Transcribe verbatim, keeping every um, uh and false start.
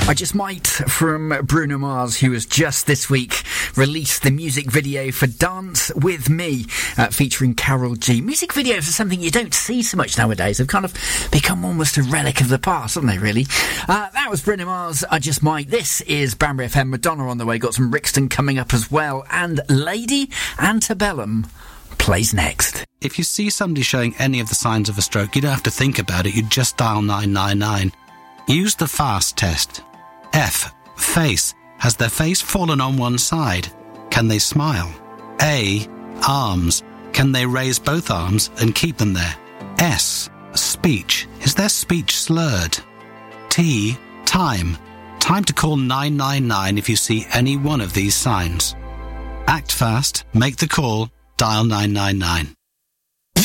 I Just Might from Bruno Mars, who has just this week released the music video for Dance With Me, uh, featuring Karol G. Music videos are something you don't see so much nowadays. They've kind of become almost a relic of the past, haven't they, really? Uh, that was Bruno Mars, I Just Might. This is Banbury F M. Madonna on the way. Got some Rixton coming up as well. And Lady Antebellum plays next. If you see somebody showing any of the signs of a stroke, you don't have to think about it. You just dial nine nine nine. Use the FAST test. F. Face. Has their face fallen on one side? Can they smile? A. Arms. Can they raise both arms and keep them there? S. Speech. Is their speech slurred? T. Time. Time to call nine nine nine if you see any one of these signs. Act fast, make the call, dial nine nine nine.